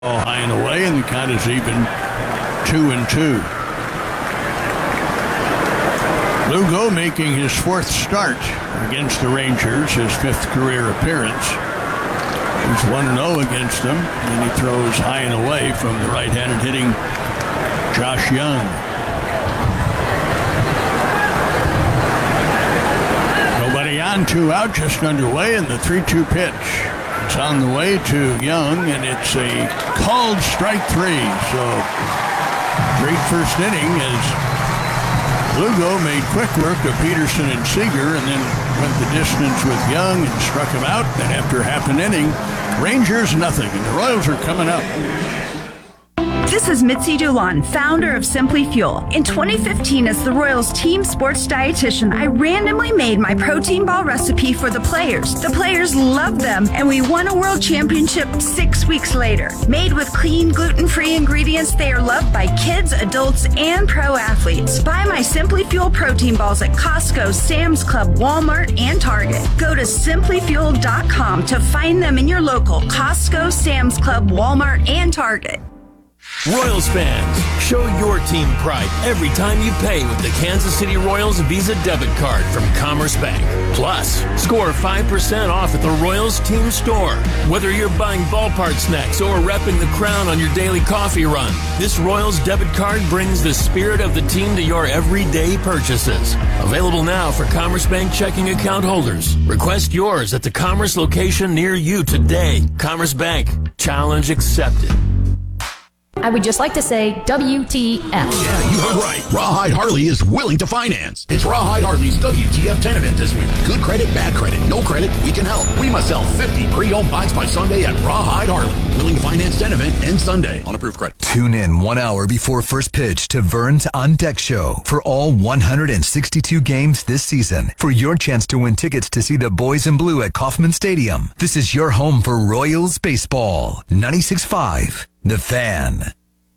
Ball high and away, and the count is even 2-2. Lugo making his fourth start against the Rangers, his fifth career appearance. He's 1-0 against them, and he throws high and away from the right-handed hitting Josh Young. Nobody on, 2 out, just underway, and the 3-2 pitch. It's on the way to Young, and it's a called strike 3. So, great first inning as Lugo made quick work of Peterson and Seager, and then went the distance with Young and struck him out. Then after half an inning, Rangers nothing, and the Royals are coming up. This is Mitzi Dulon, founder of Simply Fuel. In 2015, as the Royals team sports dietitian, I randomly made my protein ball recipe for the players. The players loved them, and we won a world championship 6 weeks later. Made with clean, gluten-free ingredients, they are loved by kids, adults, and pro athletes. Buy my Simply Fuel protein balls at Costco, Sam's Club, Walmart, and Target. Go to simplyfuel.com to find them in your local Costco, Sam's Club, Walmart, and Target. Royals fans, show your team pride every time you pay with the Kansas City Royals Visa debit card from Commerce Bank. Plus, score 5% off at the Royals team store. Whether you're buying ballpark snacks or repping the crown on your daily coffee run, this Royals debit card brings the spirit of the team to your everyday purchases. Available now for Commerce Bank checking account holders. Request yours at the Commerce location near you today. Commerce Bank. Challenge accepted. I would just like to say WTF. Yeah, you're right. Rawhide Harley is willing to finance. It's Rawhide Harley's WTF 10 event this week. Good credit, bad credit, no credit, we can help. We must sell 50 pre-owned bikes by Sunday at Rawhide Harley. Willing to finance 10 event ends Sunday on approved credit. Tune in 1 hour before first pitch to Vern's On Deck Show for all 162 games this season for your chance to win tickets to see the boys in blue at Kauffman Stadium. This is your home for Royals baseball. 96.5. The Fan.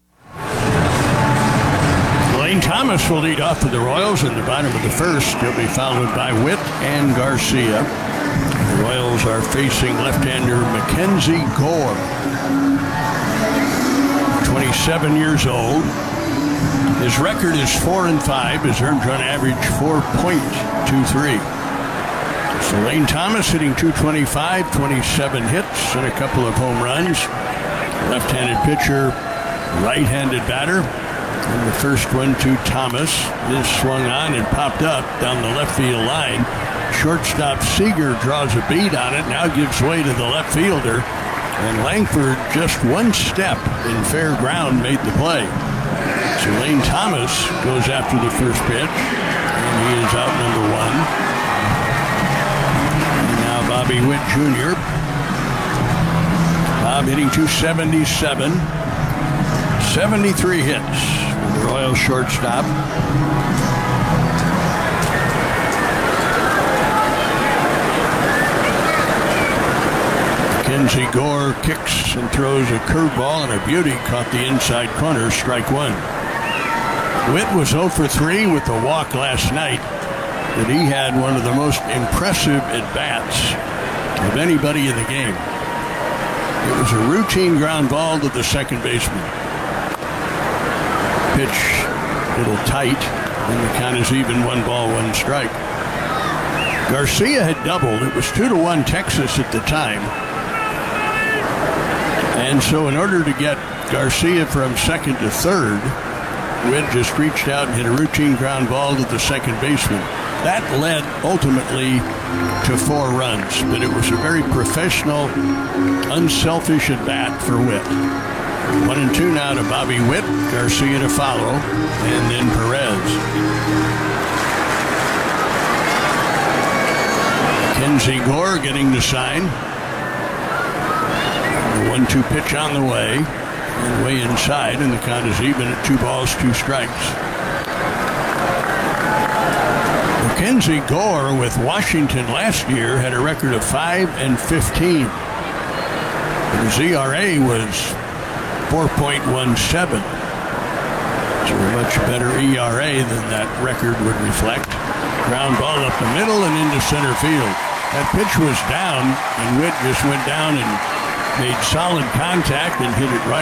Lane Thomas will lead off for the Royals in the bottom of the first. He'll be followed by Witt and Garcia. The Royals are facing left-hander Mackenzie Gore, 27 years old. His record is 4-5. His earned run average 4.23. So Lane Thomas hitting .225, 27 hits and a couple of home runs. Left-handed pitcher, right-handed batter. And the first one to Thomas is swung on and popped up down the left field line. Shortstop Seager draws a bead on it, now gives way to the left fielder. And Langford, just one step in fair ground, made the play. So Lane Thomas goes after the first pitch, and he is out number 1. And now Bobby Witt Jr. Bob hitting .277, 73 hits for the Royals shortstop. Mackenzie Gore kicks and throws a curveball, and a beauty caught the inside corner, strike 1. Witt was 0 for 3 with the walk last night, but he had one of the most impressive at-bats of anybody in the game. It was a routine ground ball to the second baseman. Pitch a little tight, and the count is even, 1 ball, 1 strike. Garcia had doubled. It was 2-1 Texas at the time. And so in order to get Garcia from second to third, Witt just reached out and hit a routine ground ball to the second baseman. That led ultimately to 4 runs, but it was a very professional, unselfish at-bat for Witt. 1-2 now to Bobby Witt, Garcia to follow, and then Perez. Mackenzie Gore getting the sign. The 1-2 pitch on the way, and way inside, and the count is even at 2 balls, 2 strikes. Mackenzie Gore with Washington last year had a record of 5-15. His ERA was 4.17. So a much better ERA than that record would reflect. Ground ball up the middle and into center field. That pitch was down, and Witt just went down and made solid contact and hit it right